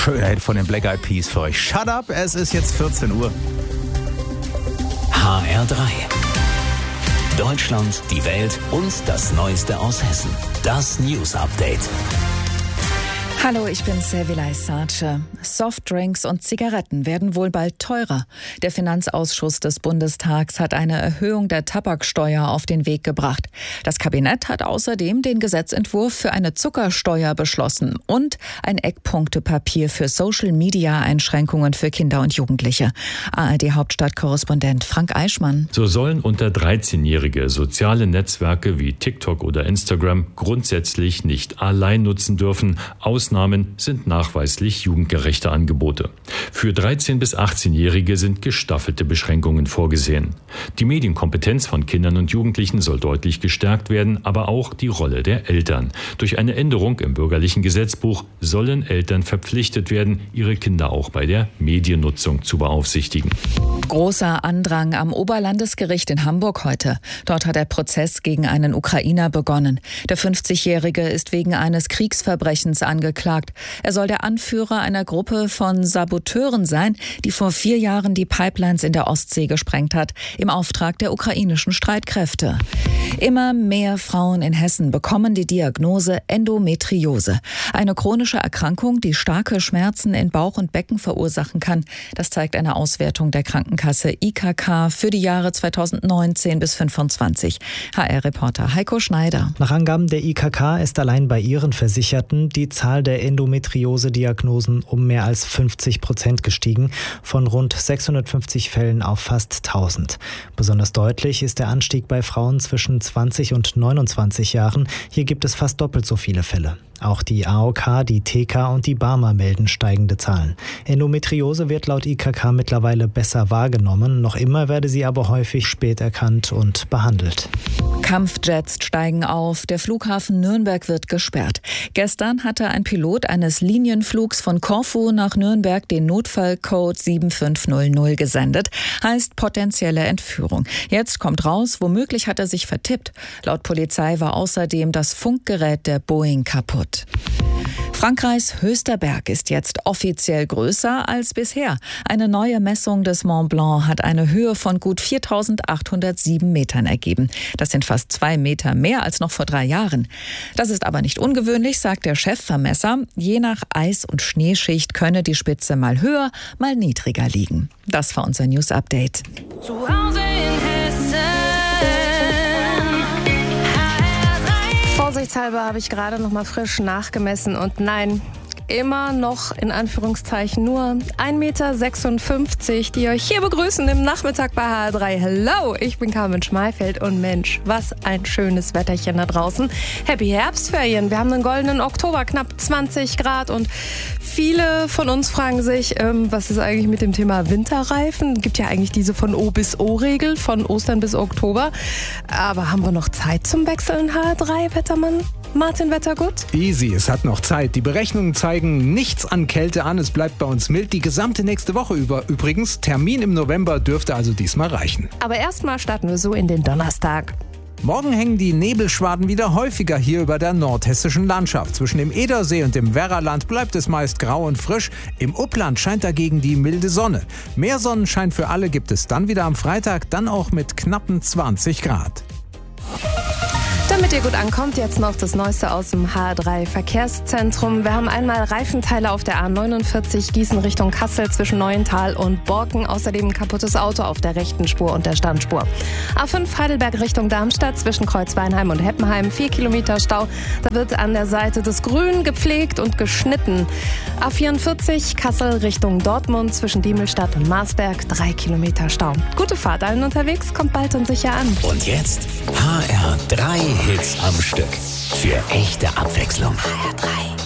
schöner Hit von den Black Eyed Peas für euch. Shut up, es ist jetzt 14 Uhr. HR3. Deutschland, die Welt und das Neueste aus Hessen. Das News Update. Hallo, ich bin Servilay Sace. Softdrinks und Zigaretten werden wohl bald teurer. Der Finanzausschuss des Bundestags hat eine Erhöhung der Tabaksteuer auf den Weg gebracht. Das Kabinett hat außerdem den Gesetzentwurf für eine Zuckersteuer beschlossen und ein Eckpunktepapier für Social-Media-Einschränkungen für Kinder und Jugendliche. ARD-Hauptstadtkorrespondent Frank Eichmann. So sollen unter 13-Jährige soziale Netzwerke wie TikTok oder Instagram grundsätzlich nicht allein nutzen dürfen. Ausnahmen sind nachweislich jugendgerechte Angebote. Für 13- bis 18-Jährige sind gestaffelte Beschränkungen vorgesehen. Die Medienkompetenz von Kindern und Jugendlichen soll deutlich gestärkt werden, aber auch die Rolle der Eltern. Durch eine Änderung im bürgerlichen Gesetzbuch sollen Eltern verpflichtet werden, ihre Kinder auch bei der Mediennutzung zu beaufsichtigen. Großer Andrang am Oberlandesgericht in Hamburg heute. Dort hat der Prozess gegen einen Ukrainer begonnen. Der 50-Jährige ist wegen eines Kriegsverbrechens angeklagt. Er soll der Anführer einer Gruppe von Saboteuren sein, die vor 4 Jahren die Pipelines in der Ostsee gesprengt hat, im Auftrag der ukrainischen Streitkräfte. Immer mehr Frauen in Hessen bekommen die Diagnose Endometriose. Eine chronische Erkrankung, die starke Schmerzen in Bauch und Becken verursachen kann. Das zeigt eine Auswertung der Krankenkasse IKK für die Jahre 2019 bis 2025. HR-Reporter Heiko Schneider. Nach Angaben der IKK ist allein bei ihren Versicherten die Zahl der Endometriose-Diagnosen um mehr als 50% gestiegen, von rund 650 Fällen auf fast 1000. Besonders deutlich ist der Anstieg bei Frauen zwischen 20 und 29 Jahren. Hier gibt es fast doppelt so viele Fälle. Auch die AOK, die TK und die Barmer melden steigende Zahlen. Endometriose wird laut IKK mittlerweile besser wahrgenommen. Noch immer werde sie aber häufig spät erkannt und behandelt. Kampfjets steigen auf. Der Flughafen Nürnberg wird gesperrt. Gestern hatte ein Pilot eines Linienflugs von Korfu nach Nürnberg den Notfallcode 7500 gesendet. Heißt potenzielle Entführung. Jetzt kommt raus, womöglich hat er sich vertippt. Laut Polizei war außerdem das Funkgerät der Boeing kaputt. Frankreichs höchster Berg ist jetzt offiziell größer als bisher. Eine neue Messung des Mont Blanc hat eine Höhe von gut 4.807 Metern ergeben. Das sind fast 2 Meter mehr als noch vor 3 Jahren. Das ist aber nicht ungewöhnlich, sagt der Chefvermesser. Je nach Eis- und Schneeschicht könne die Spitze mal höher, mal niedriger liegen. Das war unser News Update. Zu Hause in Hessen. Vorsichtshalber habe ich gerade noch mal frisch nachgemessen und nein, immer noch in Anführungszeichen nur 1,56 Meter, die euch hier begrüßen im Nachmittag bei HR3. Hello, ich bin Carmen Schmalfeld und Mensch, was ein schönes Wetterchen da draußen. Happy Herbstferien, wir haben einen goldenen Oktober, knapp 20 Grad und viele von uns fragen sich, was ist eigentlich mit dem Thema Winterreifen? Es gibt ja eigentlich diese von O bis O-Regel, von Ostern bis Oktober. Aber haben wir noch Zeit zum Wechseln, HR3-Wettermann? Martin Wettergut? Easy, es hat noch Zeit. Die Berechnungen zeigen nichts an Kälte an. Es bleibt bei uns mild die gesamte nächste Woche über. Übrigens, Termin im November dürfte also diesmal reichen. Aber erstmal starten wir so in den Donnerstag. Morgen hängen die Nebelschwaden wieder häufiger hier über der nordhessischen Landschaft. Zwischen dem Edersee und dem Werraland bleibt es meist grau und frisch. Im Upland scheint dagegen die milde Sonne. Mehr Sonnenschein für alle gibt es dann wieder am Freitag, dann auch mit knappen 20 Grad. Damit ihr gut ankommt, jetzt noch das Neueste aus dem HR3 Verkehrszentrum. Wir haben einmal Reifenteile auf der A49 Gießen Richtung Kassel zwischen Neuental und Borken. Außerdem ein kaputtes Auto auf der rechten Spur und der Standspur. A5 Heidelberg Richtung Darmstadt zwischen Kreuzweinheim und Heppenheim 4 Kilometer Stau. Da wird an der Seite des Grün gepflegt und geschnitten. A44 Kassel Richtung Dortmund zwischen Diemelstadt und Marsberg 3 Kilometer Stau. Gute Fahrt allen unterwegs, kommt bald und sicher an. Und jetzt HR3 Hits am Stück. Für echte Abwechslung. HR3.